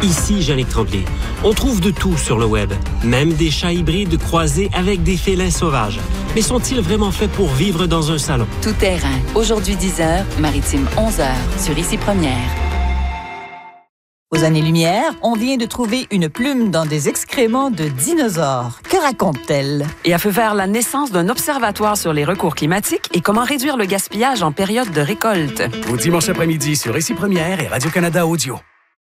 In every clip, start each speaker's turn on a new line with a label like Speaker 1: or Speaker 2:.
Speaker 1: Ici, Jannick Tremblay. On trouve de tout sur le web, même des chats hybrides croisés avec des félins sauvages. Mais sont-ils vraiment faits pour vivre dans un salon?
Speaker 2: Tout terrain. Aujourd'hui 10h, Maritime 11h, sur Ici Première.
Speaker 3: Aux années-lumière, on vient de trouver une plume dans des excréments de dinosaures. Que raconte-t-elle?
Speaker 4: Et a fait faire la naissance d'un observatoire sur les recours climatiques et comment réduire le gaspillage en période de récolte.
Speaker 5: Au dimanche après-midi sur Ici Première et Radio-Canada Audio.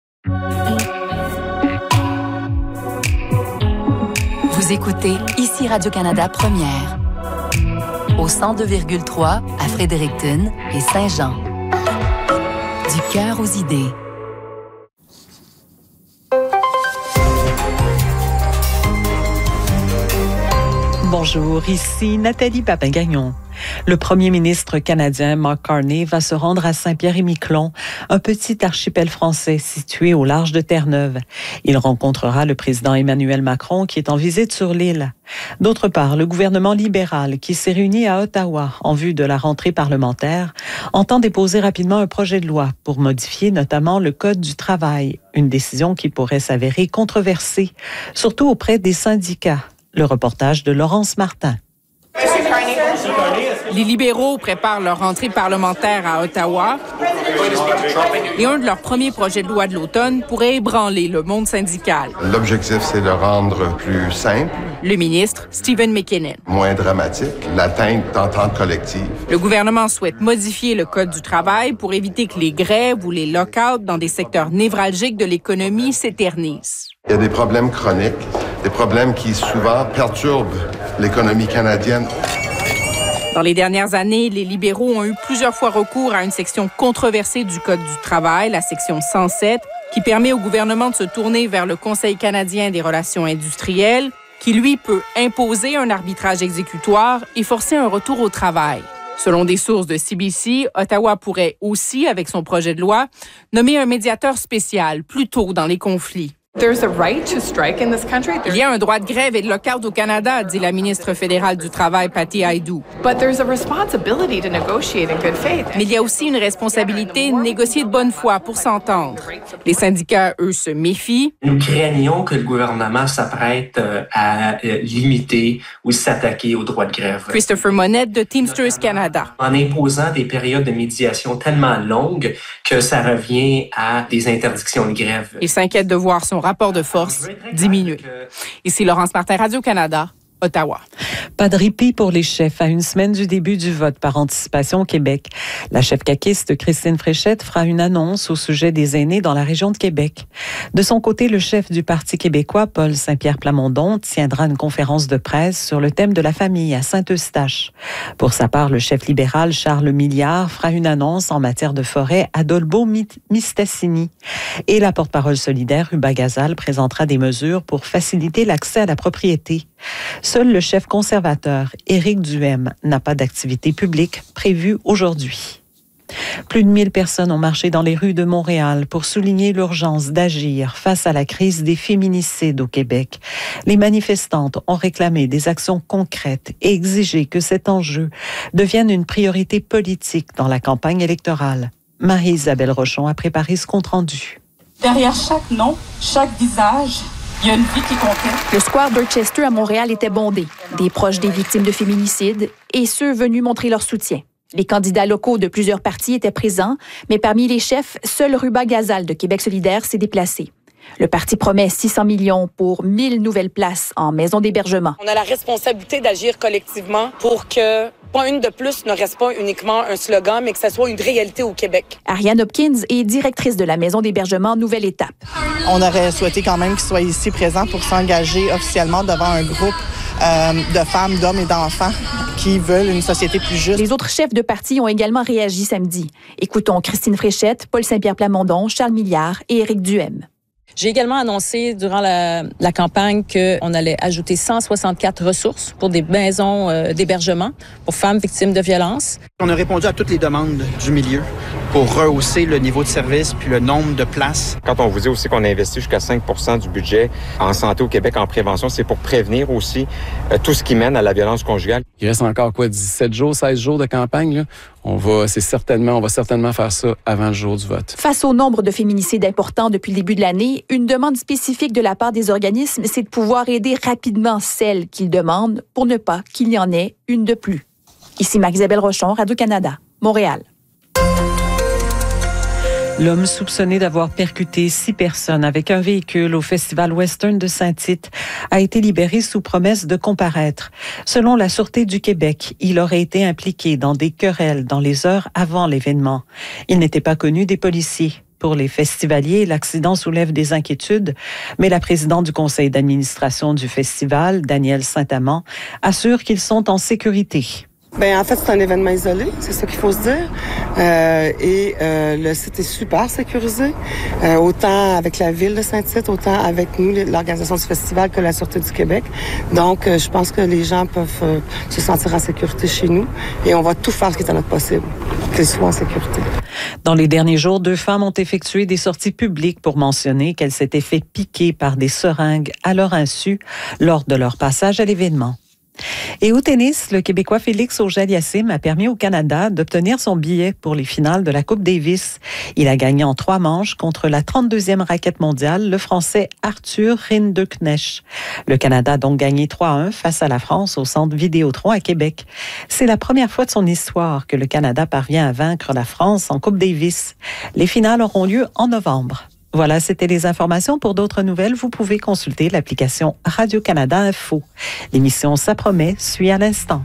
Speaker 2: Vous écoutez Ici Radio-Canada Première. Au 102,3 à Fredericton et Saint-Jean. Du cœur aux idées.
Speaker 6: Bonjour, ici Nathalie Papin-Gagnon. Le premier ministre canadien Mark Carney va se rendre à Saint-Pierre-et-Miquelon, un petit archipel français situé au large de Terre-Neuve. Il rencontrera le président Emmanuel Macron qui est en visite sur l'île. D'autre part, le gouvernement libéral qui s'est réuni à Ottawa en vue de la rentrée parlementaire entend déposer rapidement un projet de loi pour modifier notamment le Code du travail, une décision qui pourrait s'avérer controversée, surtout auprès des syndicats. Le reportage de Laurence Martin.
Speaker 7: Les libéraux préparent leur rentrée parlementaire à Ottawa et un de leurs premiers projets de loi de l'automne pourrait ébranler le monde syndical.
Speaker 8: L'objectif, c'est de rendre plus simple.
Speaker 7: Le ministre, Stephen McKinnon.
Speaker 8: Moins dramatique, l'atteinte d'entente collective.
Speaker 7: Le gouvernement souhaite modifier le Code du travail pour éviter que les grèves ou les lock-outs dans des secteurs névralgiques de l'économie s'éternisent.
Speaker 8: Il y a des problèmes chroniques, des problèmes qui souvent perturbent l'économie canadienne.
Speaker 7: Dans les dernières années, les libéraux ont eu plusieurs fois recours à une section controversée du Code du travail, la section 107, qui permet au gouvernement de se tourner vers le Conseil canadien des relations industrielles, qui, lui, peut imposer un arbitrage exécutoire et forcer un retour au travail. Selon des sources de CBC, Ottawa pourrait aussi, avec son projet de loi, nommer un médiateur spécial plus tôt dans les conflits. Il y a un droit de grève et de lock-out au Canada, dit la ministre fédérale du Travail, Patty Hajdu. Mais il y a aussi une responsabilité de négocier de bonne foi pour s'entendre. Les syndicats, eux, se méfient.
Speaker 9: Nous craignons que le gouvernement s'apprête à limiter ou s'attaquer aux droits de grève.
Speaker 7: Christopher Monette de Teamsters Canada.
Speaker 9: En imposant des périodes de médiation tellement longues que ça revient à des interdictions de grève.
Speaker 7: Il s'inquiète de voir son rapport de force diminuer. Ici Laurence Martin, Radio-Canada, Ottawa.
Speaker 6: Pas de répit pour les chefs à une semaine du début du vote par anticipation au Québec. La chef caquiste Christine Fréchette fera une annonce au sujet des aînés dans la région de Québec. De son côté, le chef du Parti québécois, Paul Saint-Pierre Plamondon, tiendra une conférence de presse sur le thème de la famille à Saint-Eustache. Pour sa part, le chef libéral Charles Milliard fera une annonce en matière de forêt à Dolbeau-Mistassini. Et la porte-parole solidaire, Hubert Gazal, présentera des mesures pour faciliter l'accès à la propriété. Seul le chef conservateur, Éric Duhem, n'a pas d'activité publique prévue aujourd'hui. Plus de 1000 personnes ont marché dans les rues de Montréal pour souligner l'urgence d'agir face à la crise des féminicides au Québec. Les manifestantes ont réclamé des actions concrètes et exigé que cet enjeu devienne une priorité politique dans la campagne électorale. Marie-Isabelle Rochon a préparé ce compte-rendu.
Speaker 10: Derrière chaque nom, chaque visage, il y a une vie qui comptait.
Speaker 11: Le square Dorchester à Montréal était bondé. Des proches des victimes de féminicide et ceux venus montrer leur soutien. Les candidats locaux de plusieurs partis étaient présents, mais parmi les chefs, seul Hubert Gazal de Québec solidaire s'est déplacé. Le parti promet 600 millions pour 1000 nouvelles places en maisons d'hébergement.
Speaker 12: On a la responsabilité d'agir collectivement pour que pas une de plus ne reste pas uniquement un slogan, mais que ça soit une réalité au Québec.
Speaker 11: Ariane Hopkins est directrice de la maison d'hébergement Nouvelle Étape.
Speaker 13: On aurait souhaité quand même qu'ils soient ici présents pour s'engager officiellement devant un groupe de femmes, d'hommes et d'enfants qui veulent une société plus juste.
Speaker 11: Les autres chefs de parti ont également réagi samedi. Écoutons Christine Fréchette, Paul Saint-Pierre Plamondon, Charles Milliard et Éric Duhem.
Speaker 14: J'ai également annoncé durant la campagne qu'on allait ajouter 164 ressources pour des maisons d'hébergement pour femmes victimes de violences.
Speaker 15: On a répondu à toutes les demandes du milieu pour rehausser le niveau de service puis le nombre de places.
Speaker 16: Quand on vous dit aussi qu'on a investi jusqu'à 5% du budget en santé au Québec en prévention, c'est pour prévenir aussi tout ce qui mène à la violence conjugale.
Speaker 17: Il reste encore 17 jours, 16 jours de campagne, là. On va certainement faire ça avant le jour du vote.
Speaker 11: Face au nombre de féminicides importants depuis le début de l'année, une demande spécifique de la part des organismes, c'est de pouvoir aider rapidement celles qu'ils demandent pour ne pas qu'il y en ait une de plus. Ici Marie-Isabelle Rochon, Radio-Canada, Montréal.
Speaker 6: L'homme soupçonné d'avoir percuté 6 personnes avec un véhicule au Festival Western de Saint-Tite a été libéré sous promesse de comparaître. Selon la Sûreté du Québec, il aurait été impliqué dans des querelles dans les heures avant l'événement. Il n'était pas connu des policiers. Pour les festivaliers, l'accident soulève des inquiétudes, mais la présidente du conseil d'administration du festival, Danielle Saint-Amand, assure qu'ils sont en sécurité.
Speaker 18: En fait, c'est un événement isolé, c'est ça qu'il faut se dire. Le site est super sécurisé, autant avec la ville de Saint-Tite, autant avec nous, l'organisation du festival, que la Sûreté du Québec. Donc, je pense que les gens peuvent se sentir en sécurité chez nous et on va tout faire ce qui est à notre possible pour qu'ils soient en sécurité.
Speaker 6: Dans les derniers jours, 2 femmes ont effectué des sorties publiques pour mentionner qu'elles s'étaient fait piquer par des seringues à leur insu lors de leur passage à l'événement. Et au tennis, le Québécois Félix Auger-Aliassime a permis au Canada d'obtenir son billet pour les finales de la Coupe Davis. Il a gagné en 3 manches contre la 32e raquette mondiale, le Français Arthur Rinderknecht. Le Canada a donc gagné 3-1 face à la France au Centre Vidéotron à Québec. C'est la première fois de son histoire que le Canada parvient à vaincre la France en Coupe Davis. Les finales auront lieu en novembre. Voilà, c'était les informations. Pour d'autres nouvelles, vous pouvez consulter l'application Radio-Canada Info. L'émission Ça promet suit à l'instant.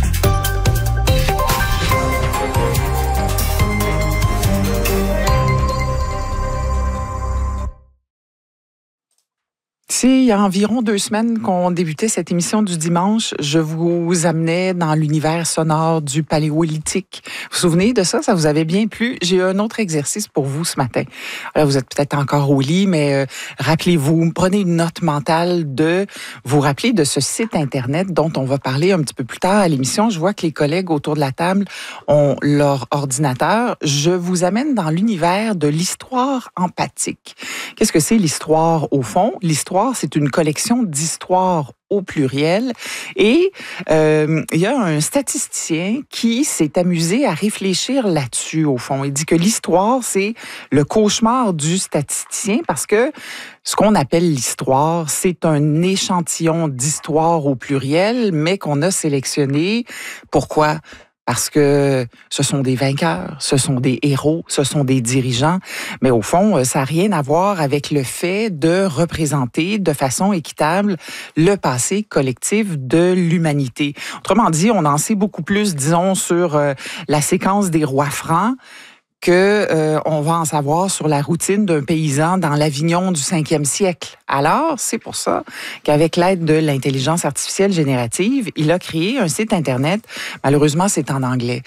Speaker 19: Il y a environ 2 semaines qu'on débutait cette émission du dimanche, je vous amenais dans l'univers sonore du Paléolithique. Vous vous souvenez de ça? Ça vous avait bien plu? J'ai un autre exercice pour vous ce matin. Alors, vous êtes peut-être encore au lit, mais rappelez-vous, prenez une note mentale de vous rappeler de ce site Internet dont on va parler un petit peu plus tard à l'émission. Je vois que les collègues autour de la table ont leur ordinateur. Je vous amène dans l'univers de l'histoire empathique. Qu'est-ce que c'est l'histoire au fond? L'histoire, c'est une collection d'histoires au pluriel. Et il y a un statisticien qui s'est amusé à réfléchir là-dessus, au fond. Il dit que l'histoire, c'est le cauchemar du statisticien parce que ce qu'on appelle l'histoire, c'est un échantillon d'histoires au pluriel, mais qu'on a sélectionné. Pourquoi? Parce que ce sont des vainqueurs, ce sont des héros, ce sont des dirigeants. Mais au fond, ça n'a rien à voir avec le fait de représenter de façon équitable le passé collectif de l'humanité. Autrement dit, on en sait beaucoup plus, disons, sur la séquence des rois francs que on va en savoir sur la routine d'un paysan dans l'Avignon du 5e siècle. Alors, c'est pour ça qu'avec l'aide de l'intelligence artificielle générative, il a créé un site Internet. Malheureusement, c'est en anglais.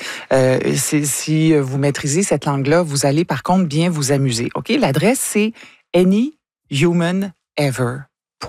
Speaker 19: Si vous maîtrisez cette langue-là, vous allez par contre bien vous amuser. OK? L'adresse, c'est anyhumanever.com.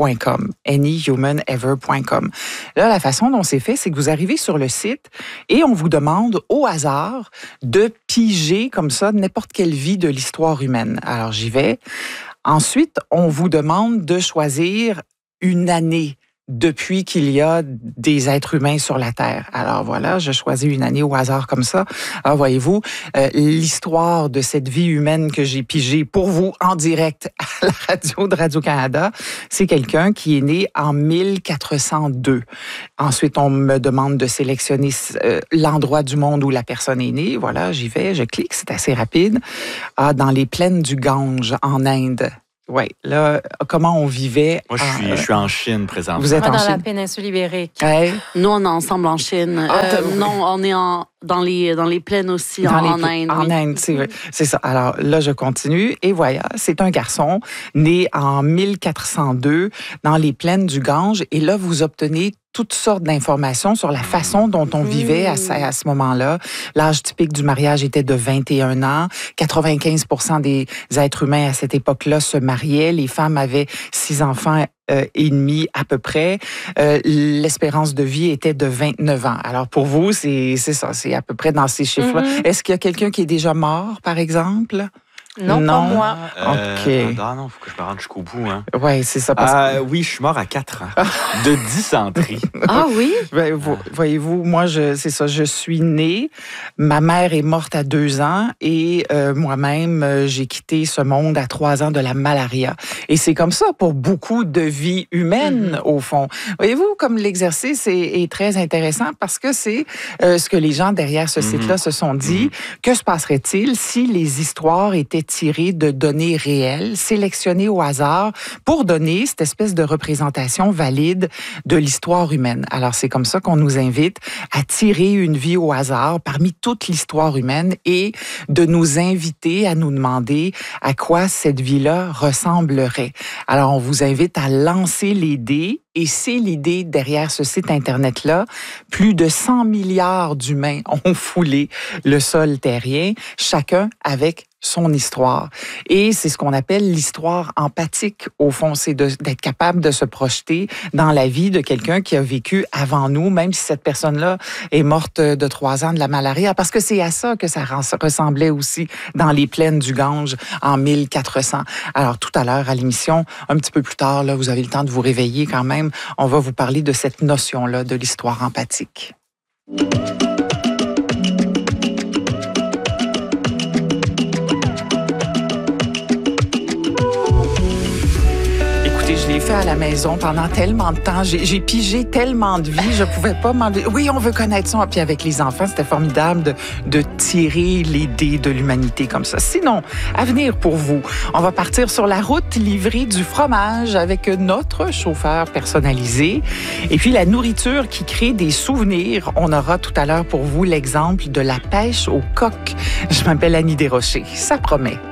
Speaker 19: anyhumanever.com. Là, la façon dont c'est fait, c'est que vous arrivez sur le site et on vous demande au hasard de piger comme ça n'importe quelle vie de l'histoire humaine. Alors, j'y vais. Ensuite, on vous demande de choisir une année depuis qu'il y a des êtres humains sur la Terre. Alors voilà, je choisis une année au hasard comme ça. Alors voyez-vous, l'histoire de cette vie humaine que j'ai pigée pour vous en direct à la radio de Radio-Canada, c'est quelqu'un qui est né en 1402. Ensuite, on me demande de sélectionner l'endroit du monde où la personne est née. Voilà, j'y vais, je clique, c'est assez rapide. Dans les plaines du Gange, en Inde. Oui, là, comment on vivait?
Speaker 20: Moi, je suis en Chine présentement.
Speaker 19: Vous êtes en Chine?
Speaker 21: Dans la péninsule ibérique.
Speaker 19: Ouais.
Speaker 21: Nous, on est ensemble en Chine. Non, on est dans les plaines aussi, en Inde.
Speaker 19: En Inde, c'est ça. Alors là, je continue. Et voilà, c'est un garçon né en 1402 dans les plaines du Gange. Et là, vous obtenez toutes sortes d'informations sur la façon dont on vivait à ce moment-là. L'âge typique du mariage était de 21 ans. 95% des êtres humains à cette époque-là se mariaient. Les femmes avaient 6 enfants et demi à peu près. L'espérance de vie était de 29 ans. Alors pour vous, c'est ça, c'est à peu près dans ces chiffres-là. Est-ce qu'il y a quelqu'un qui est déjà mort, par exemple?
Speaker 11: Non, pas moi.
Speaker 19: OK.
Speaker 20: Non, il faut que je me rende jusqu'au bout. Hein.
Speaker 19: Oui, c'est ça.
Speaker 20: Oui, je suis mort à 4 ans de dysenterie.
Speaker 11: Ah oui?
Speaker 19: Ben, voyez-vous, moi, c'est ça, je suis née. Ma mère est morte à 2 ans et moi-même, j'ai quitté ce monde à 3 ans de la malaria. Et c'est comme ça pour beaucoup de vies humaines, au fond. Voyez-vous, comme l'exercice est très intéressant parce que c'est ce que les gens derrière ce site-là se sont dit. Que se passerait-il si les histoires étaient tirées de données réelles, sélectionnées au hasard pour donner cette espèce de représentation valide de l'histoire humaine? Alors, c'est comme ça qu'on nous invite à tirer une vie au hasard parmi toute l'histoire humaine et de nous inviter à nous demander à quoi cette vie-là ressemblerait. Alors, on vous invite à lancer les dés. Et c'est l'idée derrière ce site Internet-là. Plus de 100 milliards d'humains ont foulé le sol terrien, chacun avec son histoire. Et c'est ce qu'on appelle l'histoire empathique. Au fond, c'est d'être capable de se projeter dans la vie de quelqu'un qui a vécu avant nous, même si cette personne-là est morte de 3 ans de la malaria, parce que c'est à ça que ça ressemblait aussi dans les plaines du Gange en 1400. Alors, tout à l'heure, à l'émission, un petit peu plus tard, là, vous avez le temps de vous réveiller quand même, on va vous parler de cette notion-là de l'histoire empathique. Je l'ai fait à la maison pendant tellement de temps. J'ai pigé tellement de vie, je pouvais pas m'en... Oui, on veut connaître ça. Puis avec les enfants, c'était formidable de tirer les dés de l'humanité comme ça. Sinon, à venir pour vous, on va partir sur la route livrer du fromage avec notre chauffeur personnalisé. Et puis la nourriture qui crée des souvenirs. On aura tout à l'heure pour vous l'exemple de la pêche au coq. Je m'appelle Annie Desrochers. Ça promet.